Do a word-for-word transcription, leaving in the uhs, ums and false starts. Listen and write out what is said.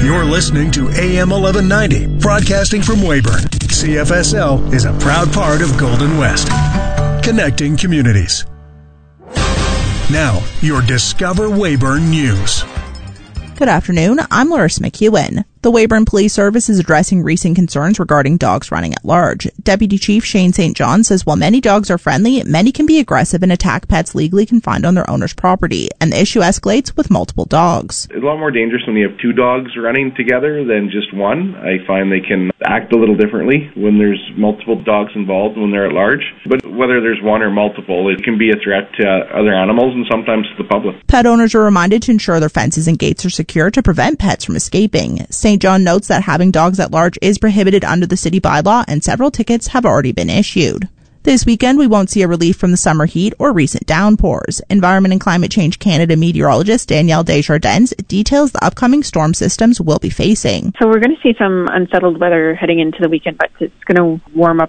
You're listening to A M eleven ninety, broadcasting from Weyburn. C F S L is a proud part of Golden West, connecting communities. Now, your Discover Weyburn News. Good afternoon, I'm Larissa McEwen. The Weyburn Police Service is addressing recent concerns regarding dogs running at large. Deputy Chief Shane Saint John says while many dogs are friendly, many can be aggressive and attack pets legally confined on their owner's property, and the issue escalates with multiple dogs. It's a lot more dangerous when you have two dogs running together than just one. I find they can act a little differently when there's multiple dogs involved when they're at large. But whether there's one or multiple, it can be a threat to other animals and sometimes to the public. Pet owners are reminded to ensure their fences and gates are secure to prevent pets from escaping. Saint John notes that having dogs at large is prohibited under the city bylaw, and several tickets have already been issued. This weekend, we won't see a relief from the summer heat or recent downpours. Environment and Climate Change Canada meteorologist Danielle Desjardins details the upcoming storm systems we'll be facing. So we're going to see some unsettled weather heading into the weekend, but it's going to warm up